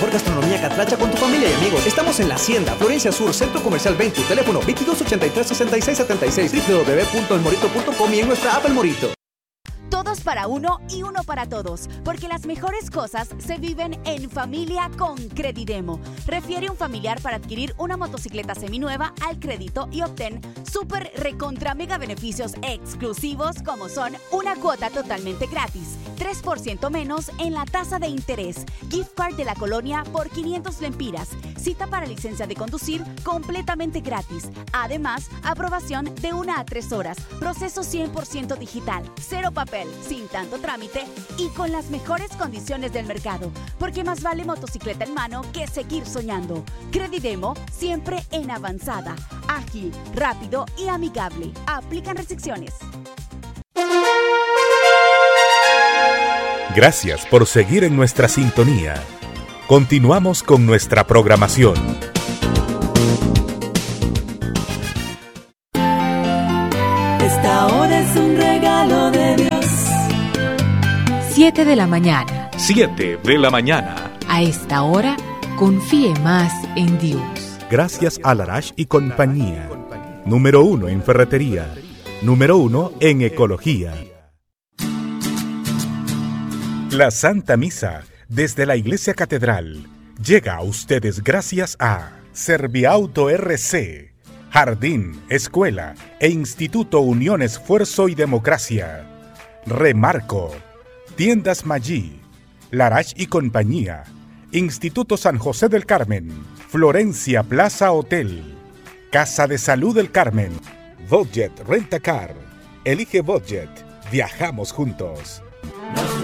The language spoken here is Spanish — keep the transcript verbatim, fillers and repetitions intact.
Por gastronomía catracha con tu familia y amigos. Estamos en La Hacienda, Florencia Sur, Centro Comercial veinte, teléfono veintidós ochenta y tres, sesenta y seis setenta y seis, doble u doble u doble u punto el morito punto com y en nuestra app El Morito. Todos para uno y uno para todos, porque las mejores cosas se viven en familia con Credidemo. Refiere un familiar para adquirir una motocicleta seminueva al crédito y obtén súper recontra mega beneficios exclusivos como son una cuota totalmente gratis, tres por ciento menos en la tasa de interés, gift card de la colonia por quinientos lempiras, cita para licencia de conducir completamente gratis. Además, aprobación de una a tres horas, proceso cien por ciento digital, cero papel, sin tanto trámite y con las mejores condiciones del mercado, porque más vale motocicleta en mano que seguir soñando. Credidemo siempre en avanzada, ágil, rápido y amigable. Aplican restricciones. Gracias por seguir en nuestra sintonía. Continuamos con nuestra programación. Esta hora es un regalo de Dios. siete de la mañana. siete de la mañana. A esta hora, confíe más en Dios. Gracias a Larash y compañía. Número uno en ferretería. Número uno en ecología. La Santa Misa, desde la Iglesia Catedral, llega a ustedes gracias a Serviauto R C, Jardín, Escuela e Instituto Unión Esfuerzo y Democracia. Remarco, Tiendas Maggi, Larash y compañía, Instituto San José del Carmen, Florencia Plaza Hotel, Casa de Salud del Carmen, Budget Rentacar. Elige Budget, viajamos juntos.